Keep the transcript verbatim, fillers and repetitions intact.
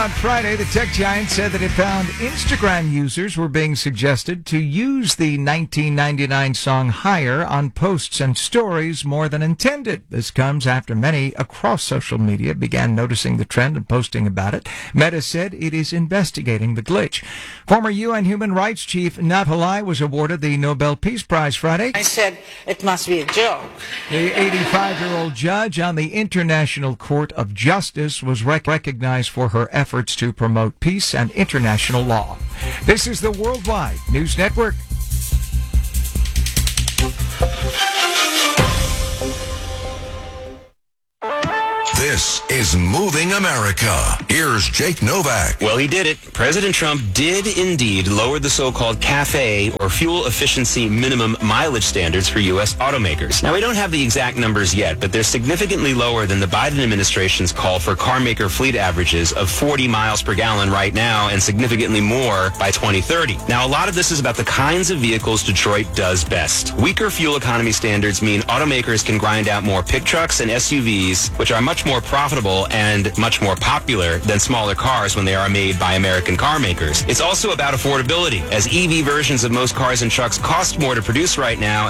On Friday, the tech giant said that it found Instagram users were being suggested to use the nineteen ninety-nine song Higher on posts and stories more than intended. This comes after many across social media began noticing the trend and posting about it. Meta said it is investigating the glitch. Former U N Human Rights Chief Nat Pillay was awarded the Nobel Peace Prize Friday. I said it must be a joke. The eighty-five-year-old judge on the International Court of Justice was rec- recognized for her efforts to promote peace and international law. This is the Worldwide News Network. This is Moving America. Here's Jake Novak. Well, he did it. President Trump did indeed lower the so-called CAFE, or fuel efficiency minimum mileage standards for U S automakers. Now, we don't have the exact numbers yet, but they're significantly lower than the Biden administration's call for car maker fleet averages of forty miles per gallon right now and significantly more by twenty thirty. Now, a lot of this is about the kinds of vehicles Detroit does best. Weaker fuel economy standards mean automakers can grind out more pick trucks and S U Vs, which are much more profitable and much more popular than smaller cars when they are made by American car makers. It's also about affordability, as E V versions of most cars and trucks cost more to produce right now